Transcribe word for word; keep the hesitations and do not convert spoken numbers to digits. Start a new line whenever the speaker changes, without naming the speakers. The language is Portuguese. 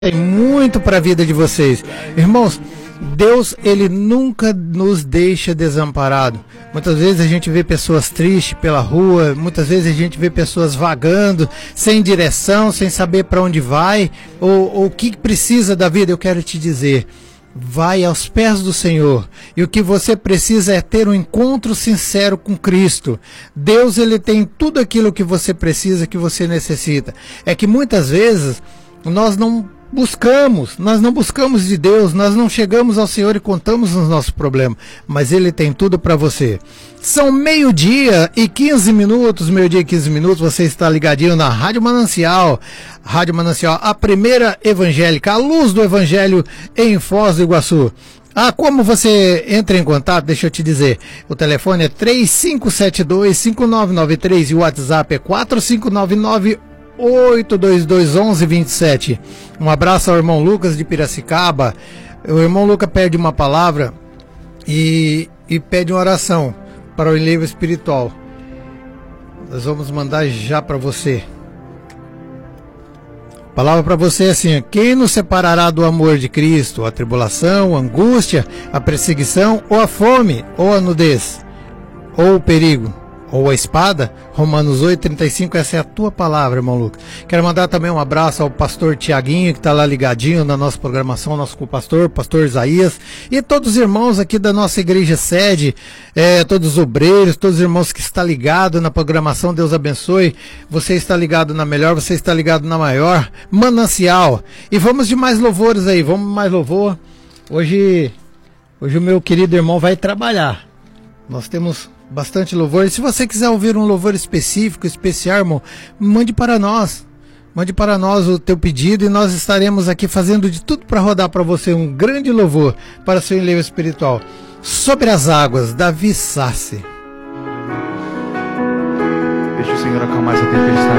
Tem muito para a vida de vocês. Irmãos, Deus, ele nunca nos deixa desamparado. Muitas vezes a gente vê pessoas tristes pela rua, muitas vezes a gente vê pessoas vagando, sem direção, sem saber para onde vai, ou o que precisa da vida. Eu quero te dizer, vai aos pés do Senhor, e o que você precisa é ter um encontro sincero com Cristo. Deus, ele tem tudo aquilo que você precisa, que você necessita. É que muitas vezes nós não buscamos, nós não buscamos de Deus, nós não chegamos ao Senhor e contamos os nossos problemas, mas Ele tem tudo para você. São meio-dia e quinze minutos, meio-dia e quinze minutos, você está ligadinho na Rádio Manancial, Rádio Manancial, a primeira evangélica, a luz do Evangelho em Foz do Iguaçu. Ah, como você entra em contato? Deixa eu te dizer, o telefone é três cinco sete dois, cinco nove nove três e o WhatsApp é quatro cinco nove nove oito dois dois, onze vinte e sete. Um abraço ao irmão Lucas de Piracicaba. O irmão Lucas pede uma palavra e, e pede uma oração para o enlevo espiritual. Nós vamos mandar já para você. A palavra para você é assim: quem nos separará do amor de Cristo? A tribulação, a angústia, a perseguição, ou a fome, ou a nudez, ou o perigo, ou a espada? Romanos oito, trinta e cinco, essa é a tua palavra, irmão Lucas. Quero mandar também um abraço ao pastor Tiaguinho, que está lá ligadinho na nossa programação, nosso pastor, pastor Isaías, e todos os irmãos aqui da nossa igreja sede, é, todos os obreiros, todos os irmãos que estão ligados na programação. Deus abençoe. Você está ligado na melhor, você está ligado na maior, Manancial. E vamos de mais louvores aí, vamos mais louvor. Hoje, hoje o meu querido irmão vai trabalhar. Nós temos bastante louvor. E se você quiser ouvir um louvor específico, especial, irmão, mande para nós. Mande para nós o teu pedido e nós estaremos aqui fazendo de tudo para rodar para você um grande louvor para seu enlevo espiritual. Sobre as águas, Davi Sassi.
Deixa o Senhor acalmar essa tempestade.